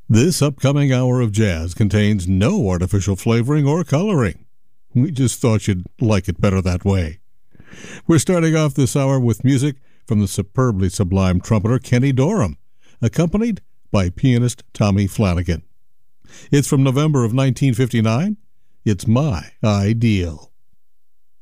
This upcoming hour of jazz contains no artificial flavoring or coloring. We just thought you'd like it better that way. We're starting off this hour with music from the superbly sublime trumpeter Kenny Dorham, accompanied by pianist Tommy Flanagan. It's from November of 1959. It's My Ideal.